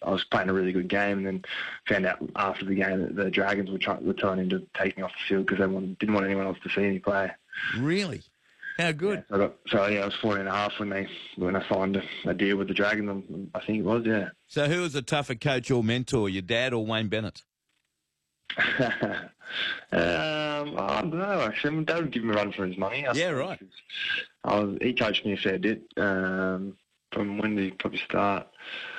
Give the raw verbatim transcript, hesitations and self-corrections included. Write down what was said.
I was playing a really good game, and then found out after the game that the Dragons were, trying, were telling him to take me off the field because they wanted, didn't want anyone else to see me play. Really? How good? Yeah, so, I got, so yeah, I was fourteen and a half when they when I signed a, a deal with the Dragons. I think it was, yeah. So who was a tougher coach or mentor, your dad or Wayne Bennett? um, I don't know, actually. My dad would give me a run for his money. I Yeah, right. I was, he coached me a fair bit. Um, from when did he probably start?